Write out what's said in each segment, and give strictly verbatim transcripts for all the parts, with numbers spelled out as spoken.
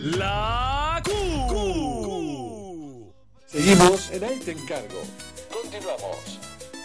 La Q. Seguimos en Ahí Te Encargo. Continuamos.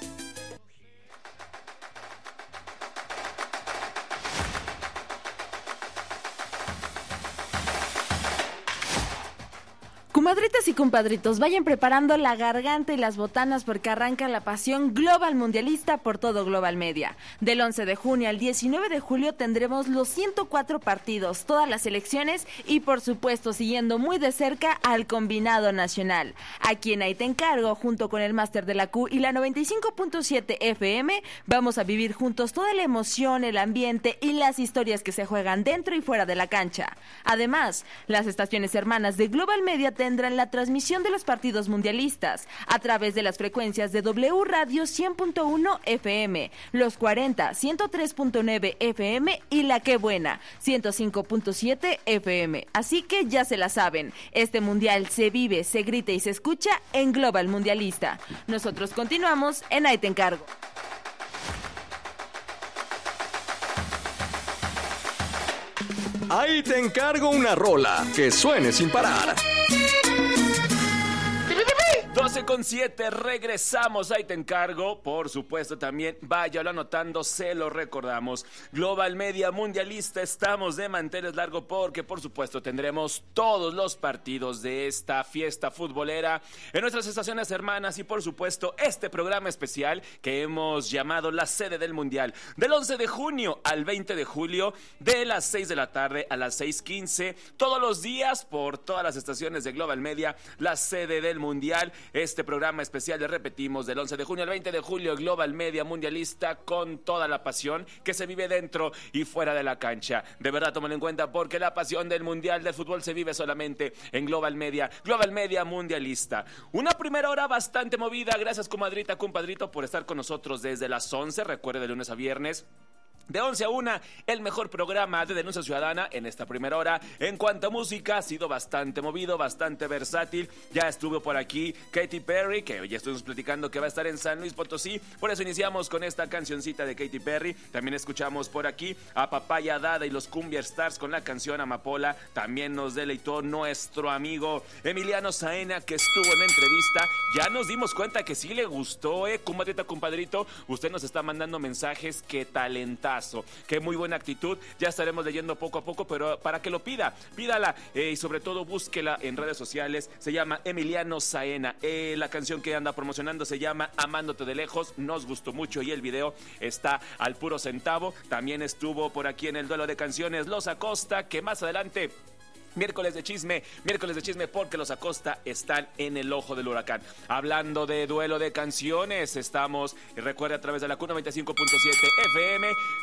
Comadritas y compadritos, vayan preparando la garganta y las botanas porque arranca la pasión global mundialista por todo Global Media. Del once de junio al diecinueve de julio tendremos los ciento cuatro partidos, todas las selecciones y por supuesto siguiendo muy de cerca al combinado nacional. Aquí en Ahí Te Encargo, junto con el máster de la Q y la noventa y cinco punto siete F M, vamos a vivir juntos toda la emoción, el ambiente y las historias que se juegan dentro y fuera de la cancha. Además, las estaciones hermanas de Global Media tendrán la transmisión de los partidos mundialistas a través de las frecuencias de W Radio cien punto uno F M, Los cuarenta, ciento tres punto nueve F M y La Qué Buena, ciento cinco punto siete F M. Así que ya se la saben, este mundial se vive, se grita y se escucha en Global Mundialista. Nosotros continuamos en Ahí Te Encargo. Ahí te encargo una rola que suene sin parar. doce con siete, regresamos, Ahí Te Encargo. Por supuesto también, váyalo anotando, se lo recordamos. Global Media Mundialista, estamos de manteles largo porque por supuesto tendremos todos los partidos de esta fiesta futbolera en nuestras estaciones hermanas y por supuesto este programa especial que hemos llamado La Sede del Mundial. Del once de junio al veinte de julio, de las seis de la tarde a las seis quince, todos los días por todas las estaciones de Global Media, La Sede del Mundial. Este programa especial, le repetimos, del once de junio al veinte de julio, Global Media Mundialista, con toda la pasión que se vive dentro y fuera de la cancha. De verdad, tómalo en cuenta porque la pasión del Mundial del Fútbol se vive solamente en Global Media, Global Media Mundialista. Una primera hora bastante movida. Gracias, comadrita, compadrito, por estar con nosotros desde las once. Recuerde, de lunes a viernes. De once a una, el mejor programa de denuncia ciudadana en esta primera hora. En cuanto a música, ha sido bastante movido, bastante versátil. Ya estuvo por aquí Katy Perry, que ya estuvimos platicando que va a estar en San Luis Potosí. Por eso iniciamos con esta cancioncita de Katy Perry. También escuchamos por aquí a Papaya Dada y los Cumbia Stars con la canción Amapola. También nos deleitó nuestro amigo Emiliano Saena, que estuvo en la entrevista. Ya nos dimos cuenta que sí le gustó, eh, compadrita, compadrito. Usted nos está mandando mensajes, que talentazo. Qué muy buena actitud, ya estaremos leyendo poco a poco, pero para que lo pida, pídala eh, y sobre todo búsquela en redes sociales. Se llama Emiliano Saena, eh, la canción que anda promocionando se llama Amándote de Lejos. Nos gustó mucho y el video está al puro centavo. También estuvo por aquí en el duelo de canciones Los Acosta, que más adelante... Miércoles de chisme, miércoles de chisme porque los Acosta están en el ojo del huracán. Hablando de duelo de canciones, estamos, recuerde, a través de la Q noventa y cinco punto siete F M,